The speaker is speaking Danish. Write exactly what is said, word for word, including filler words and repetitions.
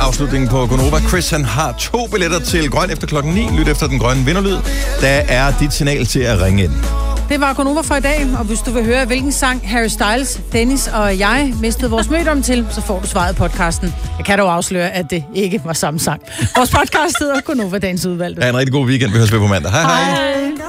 afslutningen på Gonova. Chris, han har to billetter til Grøn efter klokken ni. Lyt efter den grønne vinderlyd. Der er dit signal til at ringe ind. Det var Gonova for i dag, og hvis du vil høre, hvilken sang Harry Styles, Dennis og jeg mistede vores mødom til, så får du svaret i podcasten. Jeg kan dog afsløre, at det ikke var samme sang. Vores podcast hedder Gonova Dagens Udvalgte. Ha' en rigtig god weekend. Vi høres ved på mandag. Hej hej. hej.